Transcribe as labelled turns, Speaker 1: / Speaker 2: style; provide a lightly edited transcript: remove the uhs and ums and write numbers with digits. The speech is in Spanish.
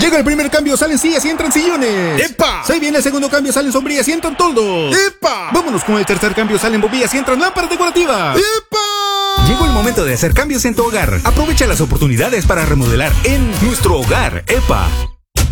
Speaker 1: Llega el primer cambio, salen sillas y entran sillones.
Speaker 2: ¡Epa!
Speaker 1: Se viene el segundo cambio, salen sombrillas y entran toldos.
Speaker 2: ¡Epa!
Speaker 1: Vámonos con el tercer cambio, salen bombillas y entran lámparas decorativas.
Speaker 2: ¡Epa!
Speaker 1: Llegó el momento de hacer cambios en tu hogar. Aprovecha las oportunidades para remodelar en nuestro hogar. ¡Epa!